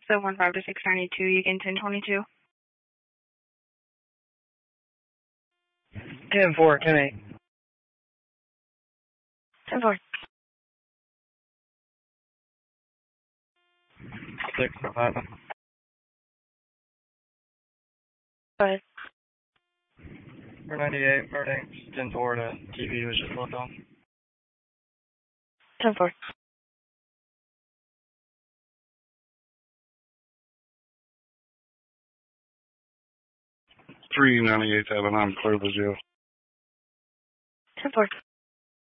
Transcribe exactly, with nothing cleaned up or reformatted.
seven one five to six ninety-two, you get ten twenty-two. ten four, ten eight. ten four. six eleven. Go ahead. four ninety-eight, verdict, ten four to T V was just left on. ten four. three ninety-eight seven, I'm clear the jail. ten four.